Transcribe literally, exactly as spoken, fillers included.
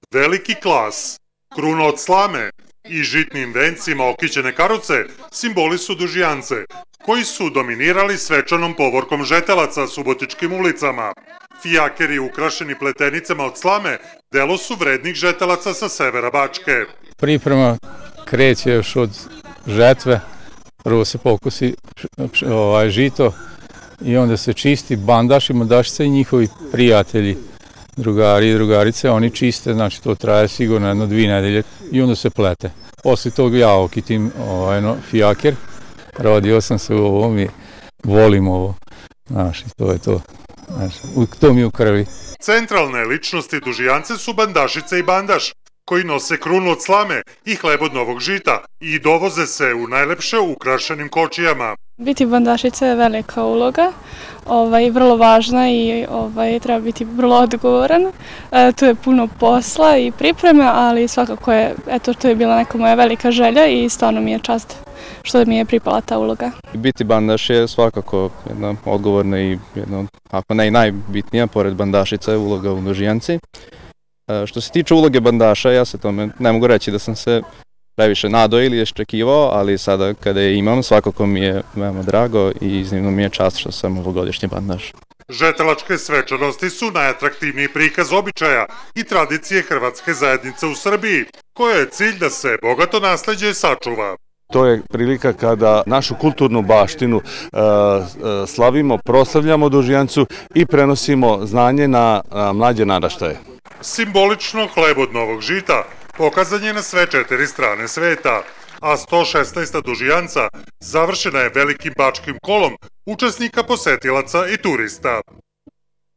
Veliki klas, kruna od slame i žitnim vencima okićene karuce simboli su Dužijance, koji su dominirali svečanom povorkom žetelaca subotičkim ulicama. Fijakeri ukrašeni pletenicama od slame delo su vrednih žetelaca sa severa Bačke. Priprema kreće još od žetve, prvo se pokusi ovaj, žito i onda se čisti bandaš i bandašica i njihovi prijatelji, drugari i drugarice, oni čiste, znači to traje sigurno jedno dvije nedelje i onda se plete. Posle toga ja okitim ovaj, no, fijaker, rodio sam se u ovom i volim ovo, znaš, to je to, znaš, to mi je u krvi. Centralne ličnosti Dužijance su bandašica i bandaš, koji nose krunu od slame i hleb od novog žita i dovoze se u najlepše ukrašenim kočijama. Biti bandašica je velika uloga, ovaj, vrlo važna i ovaj, treba biti vrlo odgovoran. E, tu je puno posla i pripreme, ali svakako je, eto, to je bila neka moja velika želja i stvarno mi je čast što mi je pripala ta uloga. Biti bandaš je svakako jedna odgovorna i jedna, ako ne i najbitnija, pored bandašica je uloga u Dužijanci. Što se tiče uloge bandaša, ja se tome ne mogu reći da sam se previše nadao ili iščekivao, ali sada kada je imam, svakako mi je veoma drago i iznimno mi je čast što sam ovogodišnji bandaš. Žetelačke svečanosti su najatraktivniji prikaz običaja i tradicije hrvatske zajednice u Srbiji, koja je cilj da se bogato nasleđe sačuva. To je prilika kada našu kulturnu baštinu uh, uh, slavimo, proslavljamo Dužijancu i prenosimo znanje na uh, mlađe naraštaje. Simbolično hleb od novog žita pokazan je na sve četiri strane sveta, a sto šesnaesta Dužijanca završena je velikim bačkim kolom učesnika, posetilaca i turista.